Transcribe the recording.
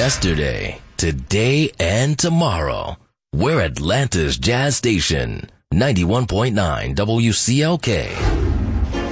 Yesterday, today, and tomorrow. We're Atlanta's Jazz Station. 91.9 WCLK.